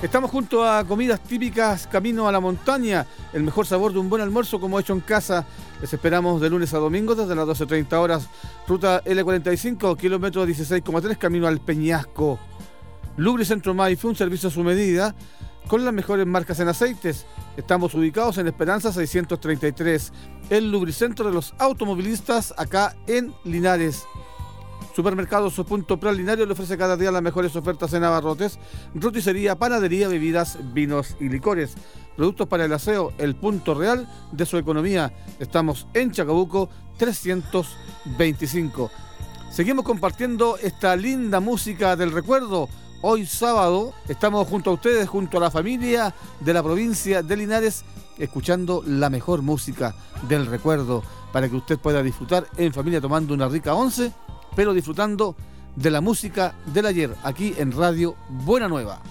Estamos junto a comidas típicas Camino a la Montaña, el mejor sabor de un buen almuerzo como hecho en casa. Les esperamos de lunes a domingo desde las 12:30 horas. Ruta L45, kilómetro 16,3, camino al Peñasco. Lubricentro Maife, un servicio a su medida con las mejores marcas en aceites. Estamos ubicados en Esperanza 633, el lubricentro de los automovilistas acá en Linares. Supermercados Punto Pralinario le ofrece cada día las mejores ofertas en abarrotes, roticería, panadería, bebidas, vinos y licores. Productos para el aseo, el punto real de su economía. Estamos en Chacabuco 325. Seguimos compartiendo esta linda música del recuerdo. Hoy sábado estamos junto a ustedes, junto a la familia de la provincia de Linares, escuchando la mejor música del recuerdo para que usted pueda disfrutar en familia tomando una rica once, pero disfrutando de la música del ayer, aquí en Radio Buena Nueva.